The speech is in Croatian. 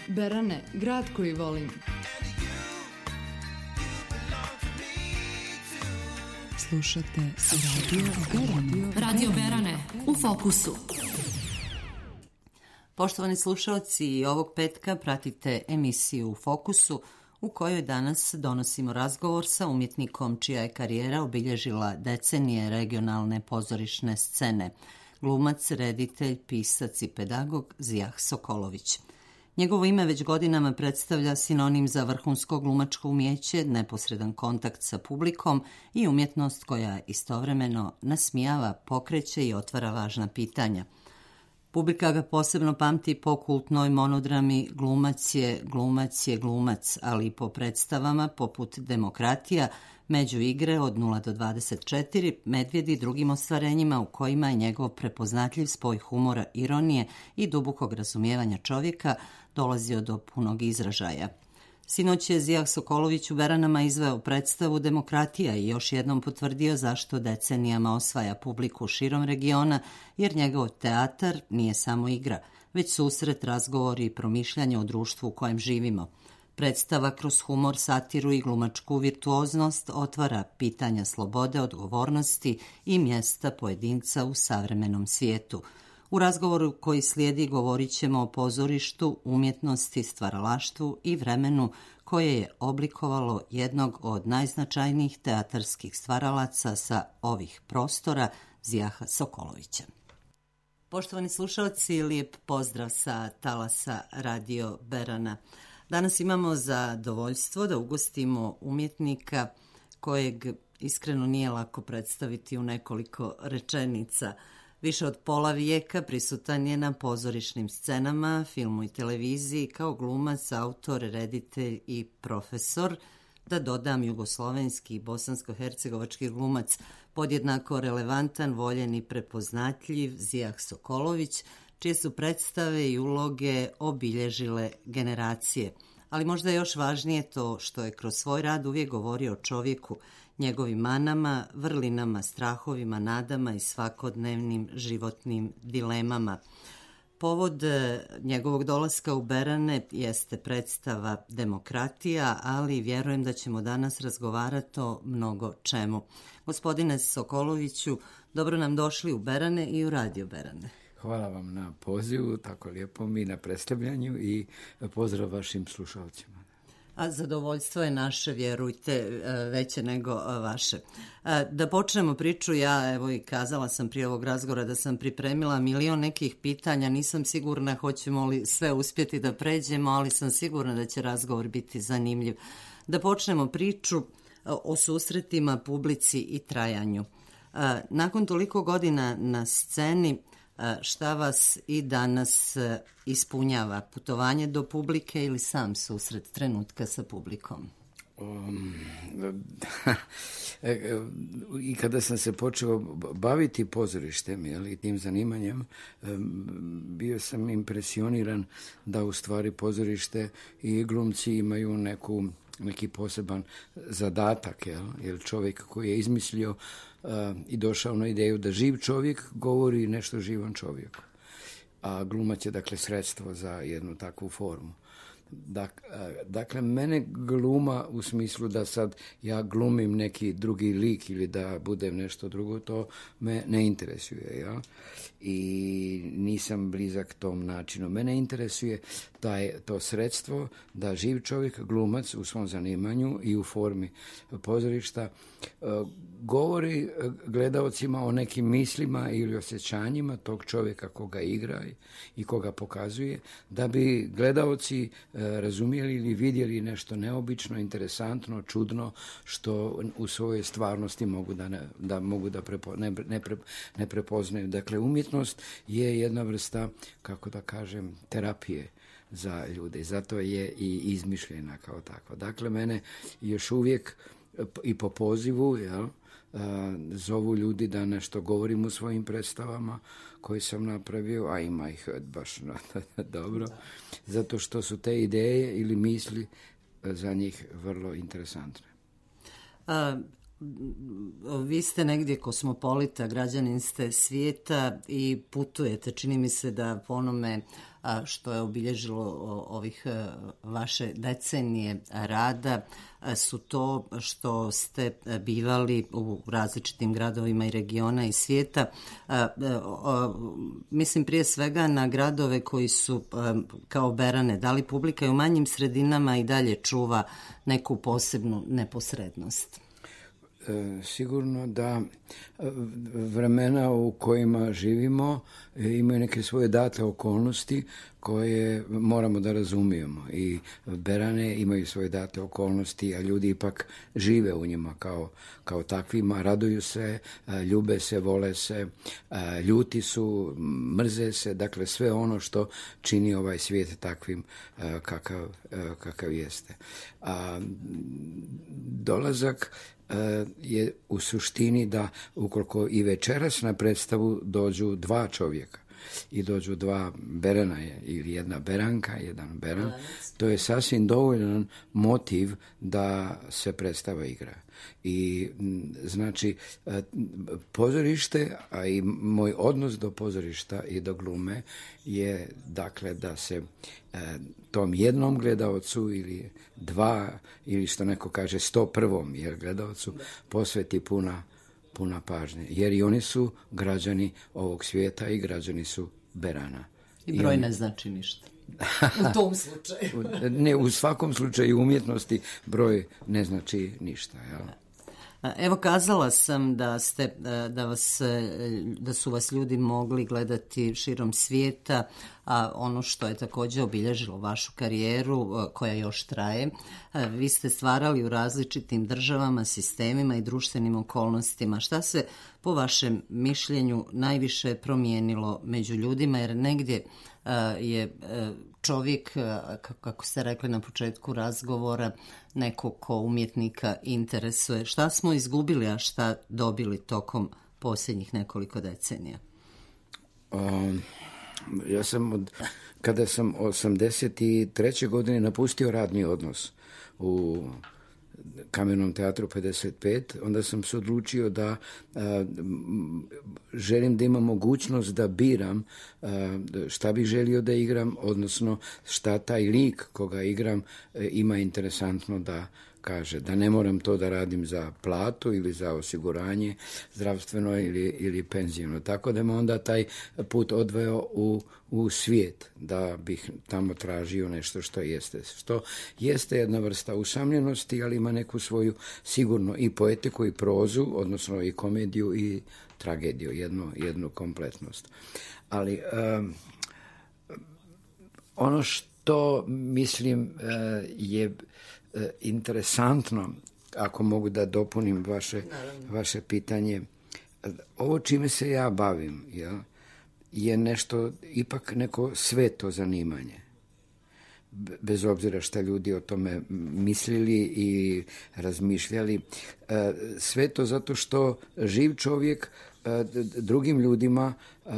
Berane, grad koji volim. Slušate Radio Berane. Radio Berane, u fokusu. Poštovani slušalci, ovog petka pratite emisiju U fokusu, u kojoj danas donosimo razgovor sa umjetnikom čija je karijera obilježila decenije regionalne pozorišne scene, glumac, reditelj, pisac i pedagog Zijah Sokolović. Njegovo ime već godinama predstavlja sinonim za vrhunsko glumačko umijeće, neposredan kontakt sa publikom i umjetnost koja istovremeno nasmijava, pokreće i otvara važna pitanja. Publika ga posebno pamti po kultnoj monodrami Glumac je, glumac je, glumac, ali i po predstavama poput Demokratija, Među igre od 0 do 24, Medvjedi i drugim ostvarenjima u kojima je njegov prepoznatljiv spoj humora, ironije i dubokog razumijevanja čovjeka dolazio do punog izražaja. Sinoć je Zijah Sokolović u Beranama izveo predstavu Demokratija i još jednom potvrdio zašto decenijama osvaja publiku širom regiona, jer njegov teatar nije samo igra, već susret, razgovori i promišljanje o društvu u kojem živimo. Predstava kroz humor, satiru i glumačku virtuoznost otvara pitanja slobode, odgovornosti i mjesta pojedinca u savremenom svijetu. U razgovoru koji slijedi govorit ćemo o pozorištu, umjetnosti, stvaralaštvu i vremenu koje je oblikovalo jednog od najznačajnijih teatarskih stvaralaca sa ovih prostora, Zijaha Sokolovića. Poštovani slušalci, lijep pozdrav sa talasa Radio Berana. Danas imamo zadovoljstvo da ugostimo umjetnika kojeg iskreno nije lako predstaviti u nekoliko rečenica. Više od pola vijeka prisutan je na pozorišnim scenama, filmu i televiziji kao glumac, autor, reditelj i profesor, da dodam jugoslovenski i bosansko-hercegovački glumac, podjednako relevantan, voljen i prepoznatljiv Zijah Sokolović, čije su predstave i uloge obilježile generacije. Ali možda je još važnije to što je kroz svoj rad uvijek govorio o čovjeku, njegovim manama, vrlinama, strahovima, nadama i svakodnevnim životnim dilemama. Povod njegovog dolaska u Berane jeste predstava Demokratija, ali vjerujem da ćemo danas razgovarati o mnogo čemu. Gospodine Sokoloviću, dobro nam došli u Berane i u Radio Berane. Hvala vam na pozivu, tako lijepo mi na predstavljanju i pozdrav vašim slušalcima. A zadovoljstvo je naše, vjerujte, veće nego vaše. Da počnemo priču, ja evo i kazala sam prije ovog razgovora da sam pripremila milion nekih pitanja, nisam sigurna hoćemo li sve uspjeti da pređemo, ali sam sigurna da će razgovor biti zanimljiv. Da počnemo priču o susretima, publici i trajanju. Nakon toliko godina na sceni, šta vas i danas ispunjava? Putovanje do publike ili sam susret trenutka sa publikom? I kada sam se počeo baviti pozorištem i tim zanimanjem, bio sam impresioniran da u stvari pozorište i glumci imaju neki poseban zadatak, jer čovjek koji je izmislio i došao na ideju da živ čovjek govori nešto živom čovjeku. A glumac je dakle sredstvo za jednu takvu formu. Dakle, mene gluma u smislu da sad ja glumim neki drugi lik ili da budem nešto drugo, to me ne interesuje. Ja? I nisam blizak tom načinu. Mene interesuje to sredstvo da živ čovjek, glumac u svom zanimanju i u formi pozorišta govori gledaocima o nekim mislima ili osjećanjima tog čovjeka koga igra i koga pokazuje, da bi gledaoci razumjeli ili vidjeli nešto neobično, interesantno, čudno, što u svojoj stvarnosti mogu da ne prepoznaju. Dakle, umjetnost je jedna vrsta, kako da kažem, terapije za ljude. Zato je i izmišljena kao takva. Dakle, mene još uvijek i po pozivu, zovu ljudi da nešto govorim u svojim predstavama koje sam napravio, a ima ih baš dobro, zato što su te ideje ili misli za njih vrlo interesantne. Vi ste negdje kosmopolita, građanin ste svijeta i putujete, čini mi se da po onome što je obilježilo ovih vaše decenije rada su to što ste bivali u različitim gradovima i regiona i svijeta. Mislim prije svega na gradove koji su kao Berane. Da li publika i u manjim sredinama i dalje čuva neku posebnu neposrednost? Sigurno da vremena u kojima živimo imaju neke svoje date okolnosti koje moramo da razumijemo i Berane imaju svoje date okolnosti, a ljudi ipak žive u njima kao takvima, raduju se, ljube se, vole se, ljuti su, mrze se, dakle sve ono što čini ovaj svijet takvim kakav jeste. Dolazak je u suštini da ukoliko i večeras na predstavu dođu dva čovjeka i dođu dva Berana ili jedna Beranka, jedan Beran, to je sasvim dovoljan motiv da se predstava igra. I znači pozorište, a i moj odnos do pozorišta i do glume je dakle da se tom jednom gledaocu ili dva ili što neko kaže 101. jer gledaocu posveti puna pažnje. Jer i oni su građani ovog svijeta i građani su Berana. I broj ne znači ništa. U tom slučaju. Ne, u svakom slučaju umjetnosti broj ne znači ništa. Jel? Evo, kazala sam da su vas ljudi mogli gledati širom svijeta, a ono što je također obilježilo vašu karijeru, koja još traje, vi ste stvarali u različitim državama, sistemima i društvenim okolnostima. Šta se po vašem mišljenju najviše promijenilo među ljudima, jer negdje je čovjek, kako ste rekli na početku razgovora, neko ko umjetnika interesuje. Šta smo izgubili, a šta dobili tokom posljednjih nekoliko decenija? Ja sam kada sam 83. godine napustio radni odnos u Kamenom teatru 55, onda sam se odlučio da želim da imam mogućnost da biram šta bih želio da igram, odnosno šta taj lik koga igram ima interesantno da kaže, da ne moram to da radim za platu ili za osiguranje zdravstveno ili penzijno. Tako da me onda taj put odveo u svijet, da bih tamo tražio nešto što jeste jedna vrsta usamljenosti, ali ima neku svoju sigurno i poetiku i prozu, odnosno i komediju i tragediju, jednu kompletnost. Ali ono što mislim je interesantno, ako mogu da dopunim vaše pitanje, ovo čime se ja bavim je nešto, ipak neko sveto zanimanje. Bez obzira šta ljudi o tome mislili i razmišljali. Sveto zato što živ čovjek drugim ljudima